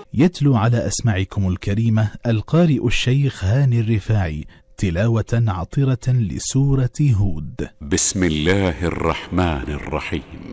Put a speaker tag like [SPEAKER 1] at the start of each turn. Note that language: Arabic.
[SPEAKER 1] يتلو على أسماعكم الكريمة القارئ الشيخ هاني الرفاعي تلاوة عطرة لسورة هود.
[SPEAKER 2] بسم الله الرحمن الرحيم.